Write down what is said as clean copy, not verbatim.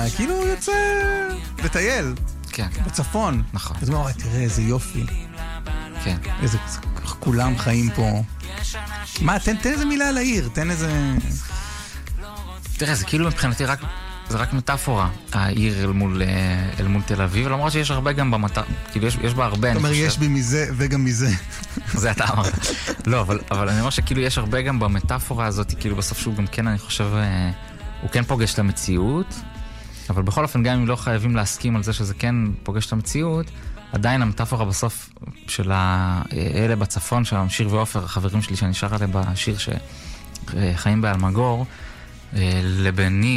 כאילו הוא יוצא לטייל. כן. בצפון. נכון. אז הוא אומר, תראה, איזה יופי. כן. איזה, כולם חיים פה. מה, תן איזה מילה על העיר, תן איזה... תראה, זה כאילו מבחינתי זה רק מטאפורה, העיר אל מול תל אביב, למרות שיש הרבה גם כאילו יש בה הרבה, זאת אומרת, יש בי מזה וגם מזה. זה אתה אמרת. לא, אבל אני אומר שכאילו יש הרבה גם במטאפורה הזאת, כאילו בסוף שהוא גם כן, אני חושב, הוא כן פוגש את המציאות, אבל בכל אופן, גם אם לא חייבים להסכים על זה שזה כן פוגש את המציאות, עדיין המטאפורה בסוף של האלה בצפון, של שיר ואופר, החברים שלי שאני שר עליהם בשיר שחיים באלמגור, לבני